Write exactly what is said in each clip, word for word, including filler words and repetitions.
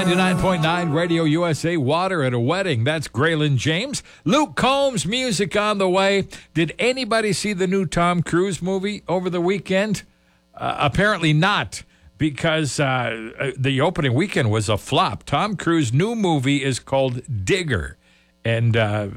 ninety-nine point nine Radio U S A, Water at a Wedding. That's Graylin James. Luke Combs, music on the way. Did anybody see the new Tom Cruise movie over the weekend? Uh, apparently not, because uh, the opening weekend was a flop. Tom Cruise's new movie is called Digger, and uh,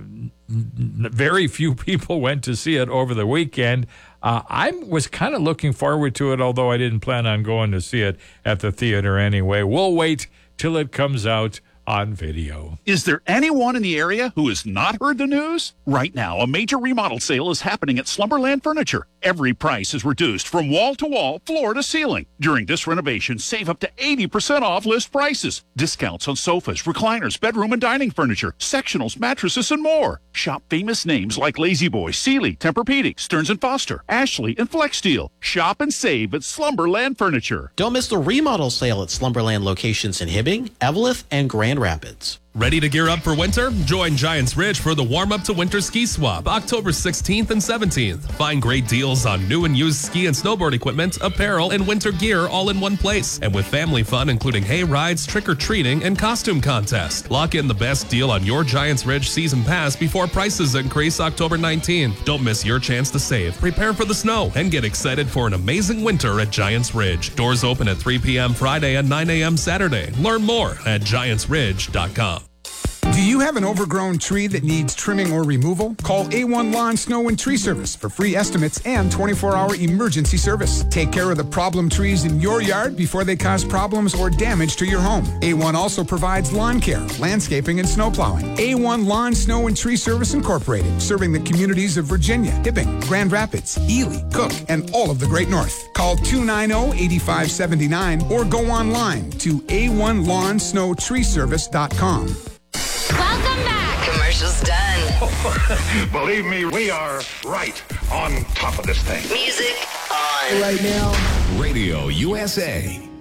very few people went to see it over the weekend. Uh, I was kind of looking forward to it, although I didn't plan on going to see it at the theater anyway. We'll wait till it comes out on video. Is there anyone in the area who has not heard the news? Right now, a major remodel sale is happening at Slumberland Furniture. Every price is reduced from wall to wall, floor to ceiling. During this renovation, save up to eighty percent off list prices. Discounts on sofas, recliners, bedroom and dining furniture, sectionals, mattresses, and more. Shop famous names like Lazy Boy, Sealy, Tempur-Pedic, Stearns and Foster, Ashley, and FlexSteel. Shop and save at Slumberland Furniture. Don't miss the remodel sale at Slumberland locations in Hibbing, Eveleth, and Grand Rapids. Ready to gear up for winter? Join Giants Ridge for the warm-up to winter ski swap, October sixteenth and seventeenth. Find great deals on new and used ski and snowboard equipment, apparel, and winter gear all in one place. And with family fun, including hay rides, trick-or-treating, and costume contests. Lock in the best deal on your Giants Ridge season pass before prices increase October nineteenth. Don't miss your chance to save. Prepare for the snow and get excited for an amazing winter at Giants Ridge. Doors open at three p.m. Friday and nine a.m. Saturday. Learn more at giants ridge dot com. Do you have an overgrown tree that needs trimming or removal? Call A one Lawn, Snow, and Tree Service for free estimates and twenty-four hour emergency service. Take care of the problem trees in your yard before they cause problems or damage to your home. A one also provides lawn care, landscaping, and snow plowing. A one Lawn, Snow, and Tree Service Incorporated, serving the communities of Virginia, Hibbing, Grand Rapids, Ely, Cook, and all of the Great North. Call two nine zero, eight five seven nine or go online to A one lawn snow tree service dot com. Welcome back. Commercials done. Believe me, we are right on top of this thing. Music on. Right now, Radio U S A.